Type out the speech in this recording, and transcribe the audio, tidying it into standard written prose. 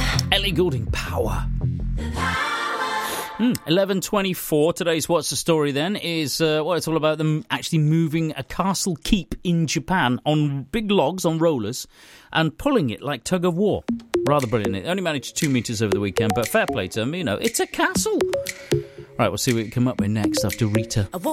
Ellie Goulding, Power. 11:24. Today's What's the Story then is it's all about them actually moving a castle keep in Japan on big logs, on rollers, and pulling it like tug of war. Rather brilliant. It only managed 2 metres over the weekend, but fair play to them, it's a castle. Right, we'll see what we come up with next after Rita.